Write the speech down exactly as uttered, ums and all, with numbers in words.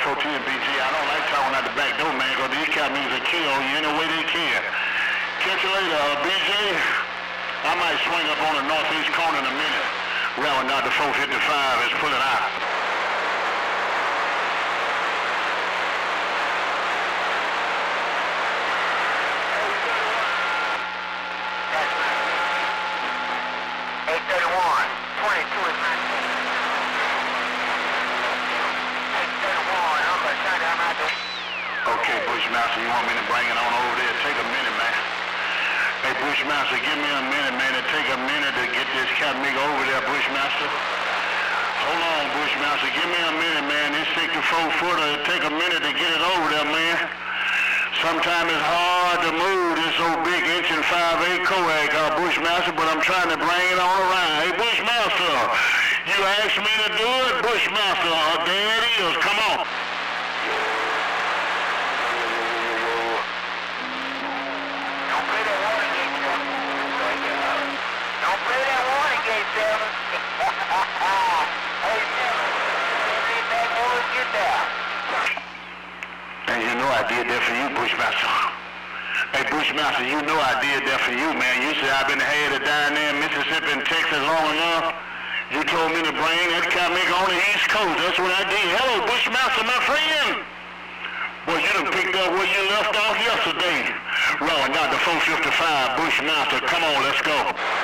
four ten, B G. I don't like talking out the back door, man, because these cat means they kill you any way they can. Catch you later, uh, B J. I might swing up on the northeast corner in a minute. Round out the four fifty-five is pulling out. eight thirty-one, twenty-two is nineteen. eight thirty-one, I'm going to turn down my door. Okay, Bushmaster, you want me to bring it on over there? Take a minute, man. Hey, Bushmaster, give me a minute, man. It take a minute to get this cat nigga over there, Bushmaster. Hold on, Bushmaster. Give me a minute, man. This sixty-four footer, it take a minute to get it over there, man. Sometimes it's hard to move this old big inch and five eight Coag, uh, Bushmaster, but I'm trying to bring it on around. Hey, Bushmaster, you asked me to do it, Bushmaster. Uh, there it is. Come on. Don't play that Watergate, Seven. Don't play that Watergate, Seven. Hey, Seven, leave that boys get there. And you know I did that for you, Bushmaster. Hey, Bushmaster, you know I did that for you, man. You said I've been headed down there in Mississippi and Texas long enough. You told me to bring that comic on the East Coast. That's what I did. Hello, Bushmaster, my friend. Boy, you done picked up where you left off yesterday. Rolling out the four fifty-five, Bushmaster. Come on, let's go.